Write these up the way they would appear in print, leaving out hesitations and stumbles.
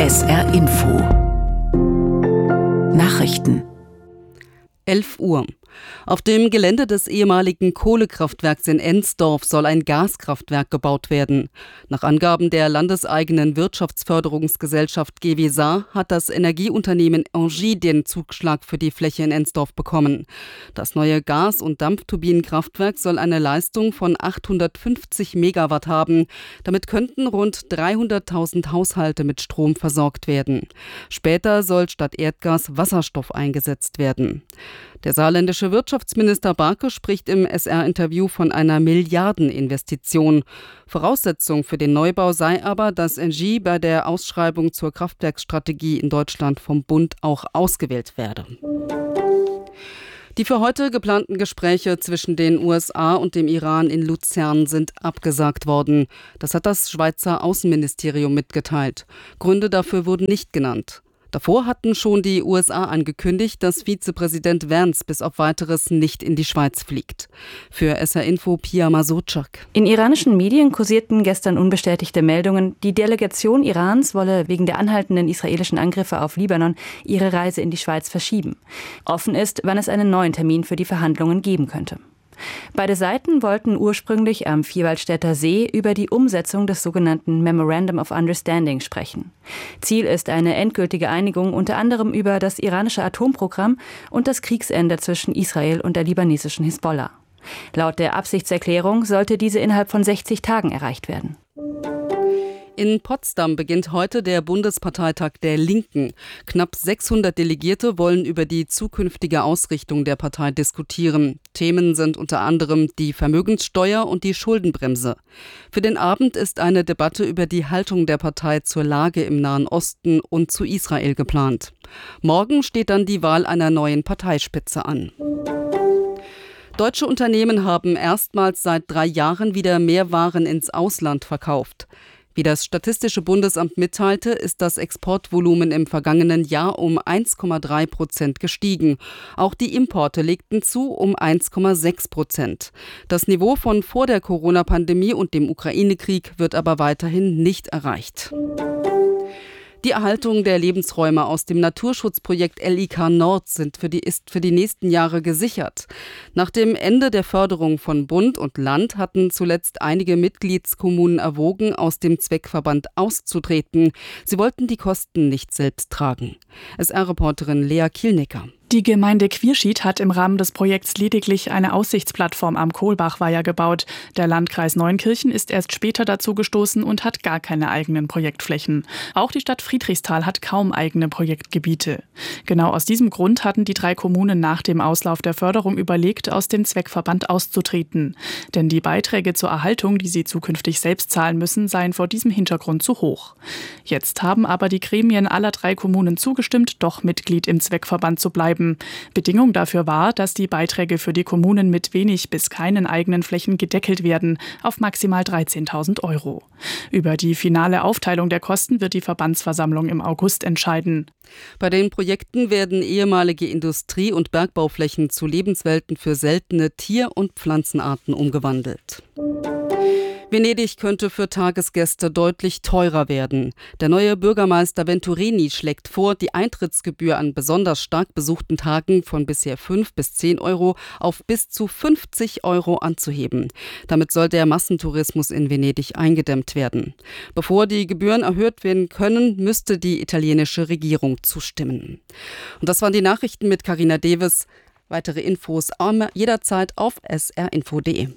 SR Info Nachrichten 11 Uhr. Auf dem Gelände des ehemaligen Kohlekraftwerks in Ensdorf soll ein Gaskraftwerk gebaut werden. Nach Angaben der landeseigenen Wirtschaftsförderungsgesellschaft GWSA hat das Energieunternehmen Engie den Zuschlag für die Fläche in Ensdorf bekommen. Das neue Gas- und Dampfturbinenkraftwerk soll eine Leistung von 850 Megawatt haben. Damit könnten rund 300.000 Haushalte mit Strom versorgt werden. Später soll statt Erdgas Wasserstoff eingesetzt werden. Der saarländische Wirtschaftsminister Barke spricht im SR-Interview von einer Milliardeninvestition. Voraussetzung für den Neubau sei aber, dass Engie bei der Ausschreibung zur Kraftwerksstrategie in Deutschland vom Bund auch ausgewählt werde. Die für heute geplanten Gespräche zwischen den USA und dem Iran in Luzern sind abgesagt worden. Das hat das Schweizer Außenministerium mitgeteilt. Gründe dafür wurden nicht genannt. Davor hatten schon die USA angekündigt, dass Vizepräsident Vance bis auf Weiteres nicht in die Schweiz fliegt. Für SR Info Pia Masotschak. In iranischen Medien kursierten gestern unbestätigte Meldungen, die Delegation Irans wolle wegen der anhaltenden israelischen Angriffe auf Libanon ihre Reise in die Schweiz verschieben. Offen ist, wann es einen neuen Termin für die Verhandlungen geben könnte. Beide Seiten wollten ursprünglich am Vierwaldstätter See über die Umsetzung des sogenannten Memorandum of Understanding sprechen. Ziel ist eine endgültige Einigung unter anderem über das iranische Atomprogramm und das Kriegsende zwischen Israel und der libanesischen Hisbollah. Laut der Absichtserklärung sollte diese innerhalb von 60 Tagen erreicht werden. In Potsdam beginnt heute der Bundesparteitag der Linken. Knapp 600 Delegierte wollen über die zukünftige Ausrichtung der Partei diskutieren. Themen sind unter anderem die Vermögenssteuer und die Schuldenbremse. Für den Abend ist eine Debatte über die Haltung der Partei zur Lage im Nahen Osten und zu Israel geplant. Morgen steht dann die Wahl einer neuen Parteispitze an. Deutsche Unternehmen haben erstmals seit 3 Jahren wieder mehr Waren ins Ausland verkauft. Wie das Statistische Bundesamt mitteilte, ist das Exportvolumen im vergangenen Jahr um 1,3% gestiegen. Auch die Importe legten zu um 1,6%. Das Niveau von vor der Corona-Pandemie und dem Ukraine-Krieg wird aber weiterhin nicht erreicht. Die Erhaltung der Lebensräume aus dem Naturschutzprojekt LIK Nord ist für die nächsten Jahre gesichert. Nach dem Ende der Förderung von Bund und Land hatten zuletzt einige Mitgliedskommunen erwogen, aus dem Zweckverband auszutreten. Sie wollten die Kosten nicht selbst tragen. SR-Reporterin Lea Kielnecker. Die Gemeinde Quierschied hat im Rahmen des Projekts lediglich eine Aussichtsplattform am Kohlbachweiher gebaut. Der Landkreis Neunkirchen ist erst später dazu gestoßen und hat gar keine eigenen Projektflächen. Auch die Stadt Friedrichsthal hat kaum eigene Projektgebiete. Genau aus diesem Grund hatten die 3 Kommunen nach dem Auslauf der Förderung überlegt, aus dem Zweckverband auszutreten. Denn die Beiträge zur Erhaltung, die sie zukünftig selbst zahlen müssen, seien vor diesem Hintergrund zu hoch. Jetzt haben aber die Gremien aller 3 Kommunen zugestimmt, doch Mitglied im Zweckverband zu bleiben. Bedingung dafür war, dass die Beiträge für die Kommunen mit wenig bis keinen eigenen Flächen gedeckelt werden auf maximal 13.000 €. Über die finale Aufteilung der Kosten wird die Verbandsversammlung im August entscheiden. Bei den Projekten werden ehemalige Industrie- und Bergbauflächen zu Lebenswelten für seltene Tier- und Pflanzenarten umgewandelt. Venedig könnte für Tagesgäste deutlich teurer werden. Der neue Bürgermeister Venturini schlägt vor, die Eintrittsgebühr an besonders stark besuchten Tagen von bisher 5 bis 10 € auf bis zu 50 € anzuheben. Damit soll der Massentourismus in Venedig eingedämmt werden. Bevor die Gebühren erhöht werden können, müsste die italienische Regierung zustimmen. Und das waren die Nachrichten mit Carina Deves. Weitere Infos jederzeit auf srinfo.de.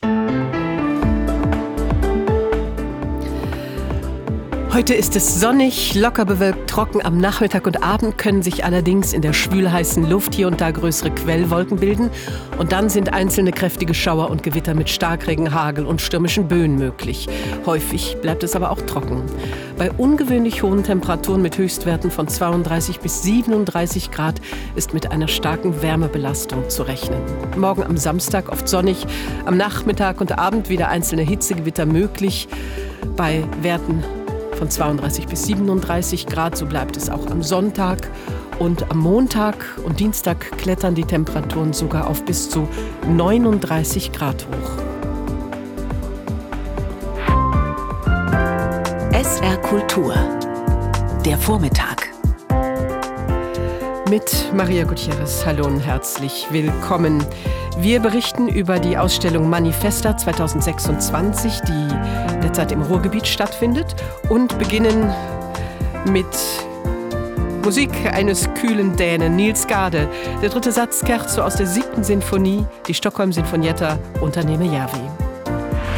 Heute ist es sonnig, locker bewölkt, trocken. Am Nachmittag und Abend können sich allerdings in der schwülheißen Luft hier und da größere Quellwolken bilden. Und dann sind einzelne kräftige Schauer und Gewitter mit Starkregen, Hagel und stürmischen Böen möglich. Häufig bleibt es aber auch trocken. Bei ungewöhnlich hohen Temperaturen mit Höchstwerten von 32 bis 37 Grad ist mit einer starken Wärmebelastung zu rechnen. Morgen am Samstag oft sonnig, am Nachmittag und Abend wieder einzelne Hitzegewitter möglich. Bei Werten von 32 bis 37 Grad, so bleibt es auch am Sonntag. Und am Montag und Dienstag klettern die Temperaturen sogar auf bis zu 39 Grad hoch. SR Kultur. Der Vormittag. Mit Maria Gutierrez. Hallo und herzlich willkommen. Wir berichten über die Ausstellung Manifesta 2026, die derzeit im Ruhrgebiet stattfindet, und beginnen mit Musik eines kühlen Dänen, Niels Gade. Der dritte Satz, Scherzo aus der 7. Sinfonie, die Stockholm Sinfonietta, Unternehme Järvi.